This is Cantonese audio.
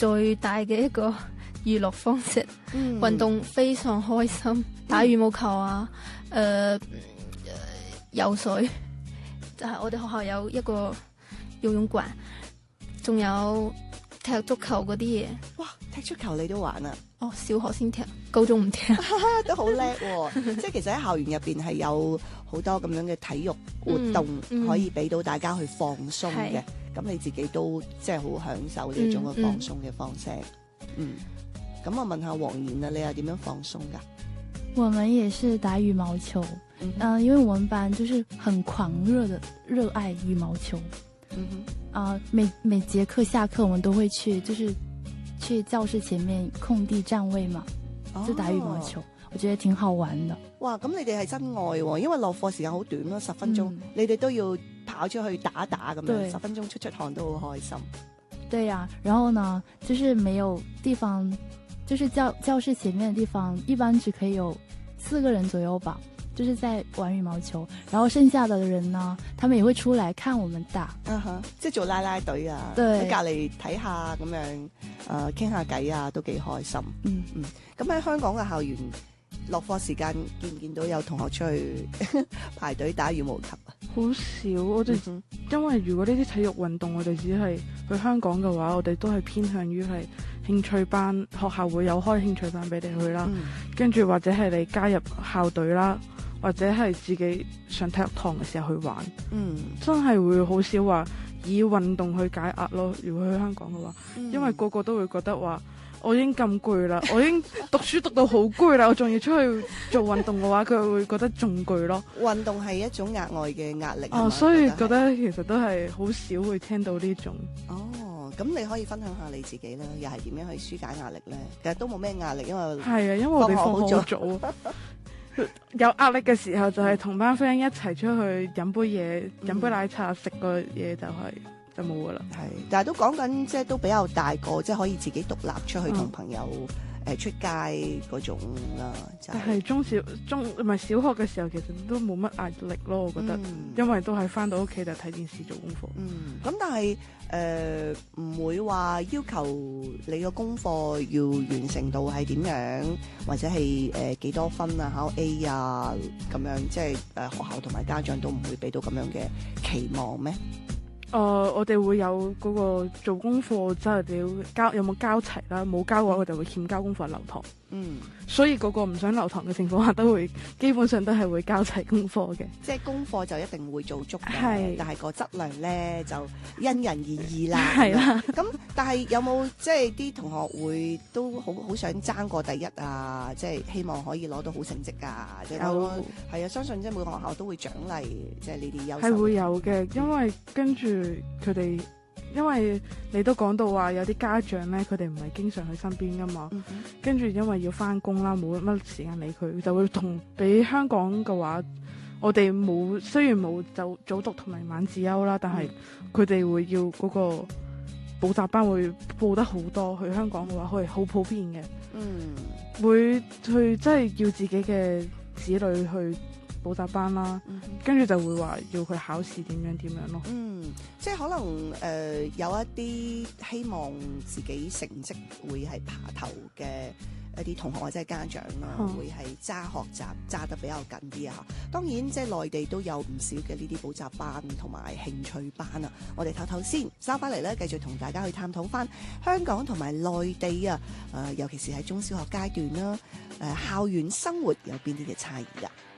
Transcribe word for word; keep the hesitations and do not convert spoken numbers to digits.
最大嘅一個娛樂方式， 嗯運動非常開心，打羽毛球啊，誒、呃、游水，就係、是、我哋學校有一個游泳館，仲有踢足球嗰啲嘢。 哇！踢足球你都玩啊？ 哦，小學先踢，高中唔踢。 都好叻喎！即係其實喺校園入邊係有好多咁樣嘅體育活動， 嗯嗯、 可以俾到大家去放鬆嘅。咁你自己都即係好享受呢種嘅放鬆嘅方式。嗯，咁、嗯、我問下黃妍啊，你係點樣放鬆噶？ 我們也是打羽毛球，嗯、呃，因為我們班就是很狂熱的熱愛羽毛球。 嗯哼， 啊、呃，每每節課下課，我們都會去，就是去教室前面空地站位嘛，就打羽毛球。哦、我覺得挺好玩的。 哇，咁你哋係真愛喎，因為落課時間好短咯，十分鐘，嗯、你哋都要跑出去打打咁樣，十分鐘出出汗都好開心。 對呀、啊，然後呢，就是沒有地方，就是教教室前面的地方，一般只可以有四個人左右吧。就是在玩羽毛球，然後剩下的人呢，他們也會出來看我們打， 嗯哼，即係做拉拉隊啊， 對， 喺隔籬睇下咁樣，誒傾下偈啊，都幾開心。 嗯嗯，咁喺香港嘅校園落課時間，見唔見到有同學出去排隊打羽毛球啊？ 好少，我哋、嗯、因為如果呢啲體育運動，我哋只係去香港嘅話，我哋都係偏向於係興趣班，學校會有開興趣班俾你去啦，嗯、跟住或者係你加入校隊啦。或者係自己上體育堂嘅時候去玩， 嗯， 真係會好少話以運動去解壓咯。如果去香港嘅話，嗯、因為個個都會覺得話，我已經咁攰啦，我已經讀書讀到好攰啦，我仲要出去做運動嘅話，佢會覺得仲攰咯。 運動係一種額外嘅壓力。 哦，所以覺得其實都係好少會聽到呢種。 哦，咁你可以分享下你自己啦，又係點樣去舒解壓力咧？其實都冇咩壓力，因為係啊，因為我哋放好早。有壓力嘅時候就係同班 friend 一齊出去飲杯嘢，飲、嗯、杯奶茶，食個嘢就係、是、就冇噶啦。 係，但係都講緊即係都比較大個，即係可以自己獨立出去同朋友誒、嗯呃、出街嗰種啦。 但係中小中唔係小學嘅時候，其實都冇乜壓力咯，我覺得，嗯、因為都係翻到屋企就睇電視做功課。 嗯，咁但係誒唔會話要求你個功課要完成到係點樣，或者係誒幾多分啊，考 A 啊咁樣，即係誒、呃、學校同埋家長都唔會俾到咁樣嘅期望咩？ 誒、呃，我哋會有嗰個做功課，即係你要交有冇交齊啦，冇交嘅話，我就會欠交功課留堂。嗯，所以嗰個唔想留堂嘅情況下，都會基本上都係會交齊功課嘅。 即係功課就一定會做足嘅， 係， 但係個質量咧就因人而異啦。 係啦， 咁但係有冇即係啲同學會都好好想爭過第一啊？即係希望可以攞到好成績啊？有係啊，相信即係每個學校都會獎勵即係呢啲優秀。係會有嘅，因為跟住佢哋。因為你都講到話有啲家長咧，佢哋唔係經常去身邊噶嘛，嗯、跟住因為要翻工啦，冇乜時間理佢，就會同比香港嘅話，我哋冇雖然冇就早讀同埋晚自修啦，但係佢哋會要嗰個補習班會報得好多。去香港嘅話，係好普遍嘅，嗯，會去即係要自己嘅子女去補習班啦，嗯、跟住就會話要佢考試點樣點樣咯。 嗯，即係可能誒、呃、有一啲希望自己成績會係爬頭嘅一啲同學或者係家長啦，嗯、會係揸學習揸得比較緊啲啊。當然即係內地都有唔少嘅呢啲補習班同埋興趣班啊。我哋唞唞先，收翻嚟咧，繼續同大家去探討翻香港同埋內地啊，誒、呃、尤其是喺中小學階段啦，誒、呃、校園生活有邊啲嘅差異啊？